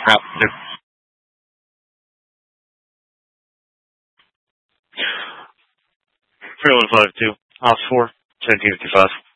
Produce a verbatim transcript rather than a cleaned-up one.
Out. three one five two. Ops four. seventeen fifty-five.